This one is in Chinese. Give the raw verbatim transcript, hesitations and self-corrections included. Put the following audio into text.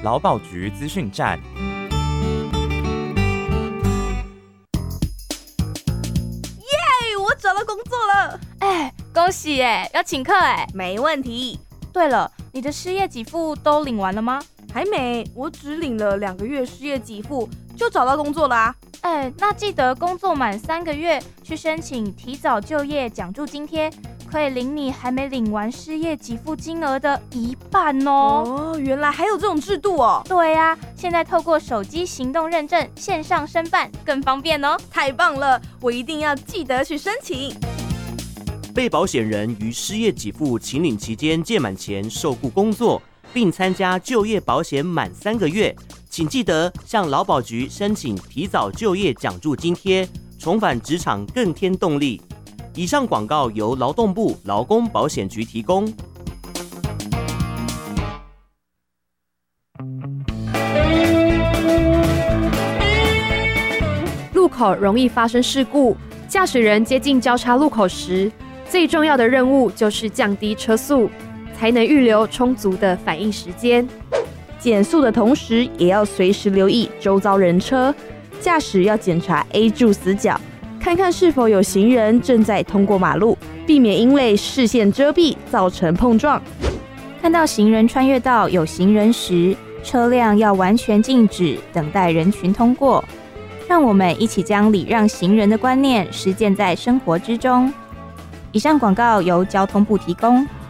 劳保局资讯站。 耶！我找到工作了！ 哎，恭喜耶！要请客哎？ 没问题。 对了，你的失业给付都领完了吗？ 还没，我只领了两个月失业给付就找到工作啦、啊。 哎，那记得工作满三个月去申请提早就业奖助津贴，可以领你还没领完失业给付金额的一半哦。 哦，原来还有这种制度哦。 对啊，现在透过手机行动认证线上申办更方便哦。 太棒了，我一定要记得去申请。 被保险人于失业给付请领期间届满前受雇工作，并参加就业保险满三个月，请记得向劳保局申请提早就业奖助津贴，重返职场更添动力。以上广告由劳动部劳工保险局提供。 路口容易发生事故，驾驶人接近交叉路口时，最重要的任务就是降低车速，才能预留充足的反应时间。 减速的同时，也要随时留意周遭人车。驾驶要检查 A 柱死角，看看是否有行人正在通过马路，避免因为视线遮蔽造成碰撞。 看到行人穿越道有行人时，车辆要完全静止，等待人群通过。让我们一起将礼让行人的观念实践在生活之中。以上广告由交通部提供。